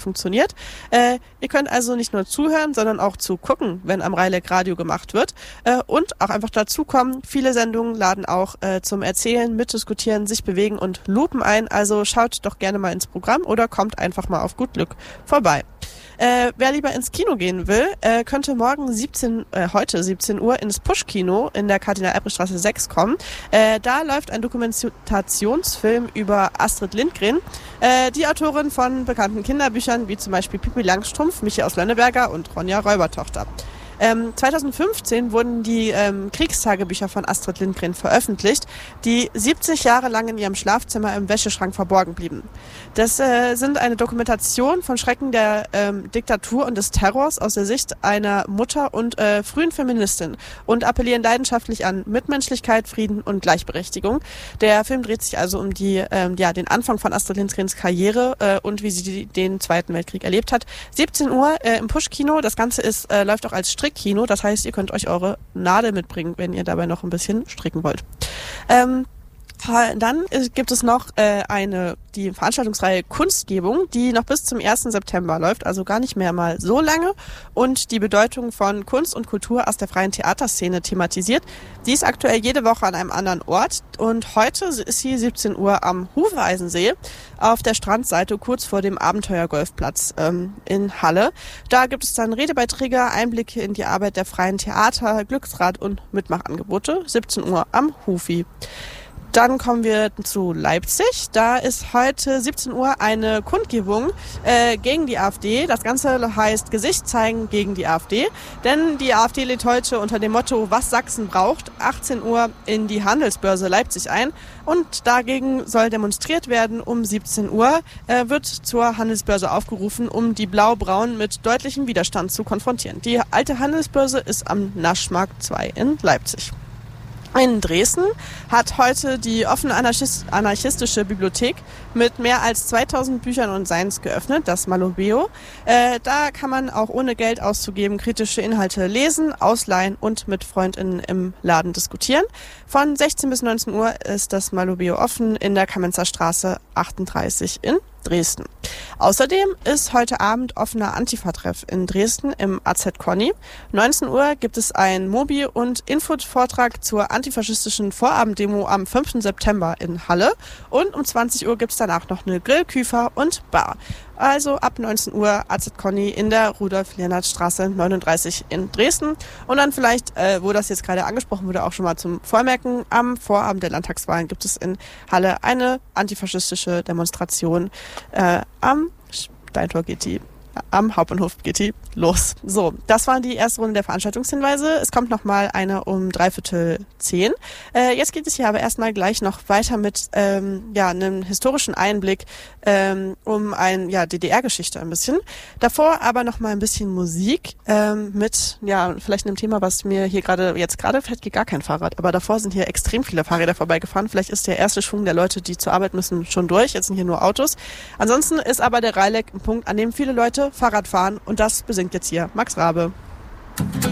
funktioniert. Ihr könnt also nicht nur zuhören, sondern auch zugucken, wenn am Rheileck Radio gemacht wird. Und auch einfach dazukommen. Viele Sendungen laden auch zum Erzählen, Mitdiskutieren, sich bewegen und Lupen ein. Also schaut doch gerne mal ins Programm oder kommt einfach mal auf gut Glück vorbei. Wer lieber ins Kino gehen will, könnte heute 17 Uhr ins Push-Kino in der Kardinal-Albrecht-Straße 6 kommen. Da läuft ein Dokumentationsfilm über Astrid Lindgren, die Autorin von bekannten Kinderbüchern wie zum Beispiel Pippi Langstrumpf, Michi aus Lönneberger und Ronja Räubertochter. 2015 wurden die Kriegstagebücher von Astrid Lindgren veröffentlicht, die 70 Jahre lang in ihrem Schlafzimmer im Wäscheschrank verborgen blieben. Das sind eine Dokumentation von Schrecken der Diktatur und des Terrors aus der Sicht einer Mutter und frühen Feministin und appellieren leidenschaftlich an Mitmenschlichkeit, Frieden und Gleichberechtigung. Der Film dreht sich also um den Anfang von Astrid Lindgrens Karriere und wie sie den Zweiten Weltkrieg erlebt hat. 17 Uhr im Push-Kino. Das Ganze läuft auch als Strickkino. Das heißt, ihr könnt euch eure Nadel mitbringen, wenn ihr dabei noch ein bisschen stricken wollt. Dann gibt es noch die Veranstaltungsreihe Kunstgebung, die noch bis zum 1. September läuft, also gar nicht mehr mal so lange und die Bedeutung von Kunst und Kultur aus der freien Theaterszene thematisiert. Die ist aktuell jede Woche an einem anderen Ort und heute ist sie 17 Uhr am Hufeisensee auf der Strandseite kurz vor dem Abenteuergolfplatz in Halle. Da gibt es dann Redebeiträge, Einblicke in die Arbeit der freien Theater, Glücksrad und Mitmachangebote. 17 Uhr am Hufi. Dann kommen wir zu Leipzig. Da ist heute 17 Uhr eine Kundgebung gegen die AfD. Das Ganze heißt Gesicht zeigen gegen die AfD. Denn die AfD lädt heute unter dem Motto, was Sachsen braucht, 18 Uhr in die Handelsbörse Leipzig ein. Und dagegen soll demonstriert werden. Um 17 Uhr wird zur Handelsbörse aufgerufen, um die Blau-Braun mit deutlichem Widerstand zu konfrontieren. Die alte Handelsbörse ist am Naschmarkt 2 in Leipzig. In Dresden hat heute die offene anarchistische Bibliothek mit mehr als 2000 Büchern und Seins geöffnet, das Malobeo. Da kann man auch ohne Geld auszugeben kritische Inhalte lesen, ausleihen und mit FreundInnen im Laden diskutieren. Von 16 bis 19 Uhr ist das Malobeo offen in der Kamenzer Straße 38 in Dresden. Außerdem ist heute Abend offener Antifa-Treff in Dresden im AZ Conny. 19 Uhr gibt es einen Mobi- und Infovortrag zur antifaschistischen Vorabenddemo am 5. September in Halle. Und um 20 Uhr gibt es danach noch eine Grill, Küfer und Bar. Also ab 19 Uhr AZ Conny in der Rudolf-Leonhard-Straße 39 in Dresden. Und dann vielleicht, wo das jetzt gerade angesprochen wurde, auch schon mal zum Vormerken, am Vorabend der Landtagswahlen gibt es in Halle eine antifaschistische Demonstration am Steintor GT. Am Hauptbahnhof geht die los. So, das war die erste Runde der Veranstaltungshinweise. Es kommt noch mal eine um 9:45. Jetzt geht es hier aber erstmal gleich noch weiter mit einem historischen Einblick um DDR-Geschichte ein bisschen. Davor aber noch mal ein bisschen Musik mit vielleicht einem Thema, was mir hier gerade fährt hier gar kein Fahrrad, aber davor sind hier extrem viele Fahrräder vorbeigefahren. Vielleicht ist der erste Schwung der Leute, die zur Arbeit müssen, schon durch. Jetzt sind hier nur Autos. Ansonsten ist aber der Rheileck ein Punkt, an dem viele Leute Fahrrad fahren und das besingt jetzt hier Max Rabe.